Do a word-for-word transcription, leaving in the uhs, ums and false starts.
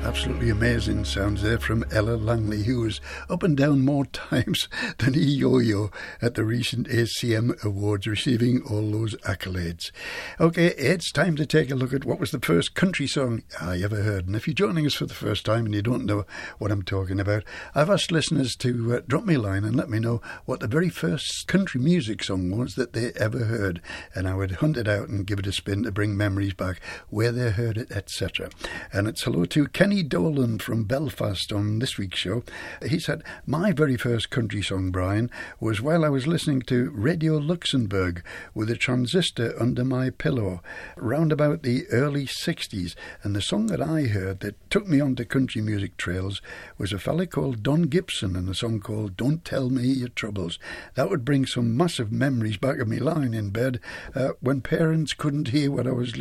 Absolutely amazing sounds there from Ella Langley, who was up and down more times than he yo-yo at the recent A C M Awards, receiving all those accolades. Okay, it's time to take a look at what was the first country song I ever heard. And if you're joining us for the first time and you don't know what I'm talking about, I've asked listeners to uh, drop me a line and let me know what the very first country music song was that they ever heard. And I would hunt it out and give it a spin to bring memories back, where they heard it, et cetera. And it's hello to Kenny Dolan from Belfast on this week's show. He said, my very first country song, Brian, was while I was listening to Radio Luxembourg with a transistor under my pillow, round about the early sixties. And the song that I heard that took me onto country music trails was a fella called Don Gibson and a song called Don't Tell Me Your Troubles. That would bring some massive memories back of me lying in bed uh, when parents couldn't hear what I was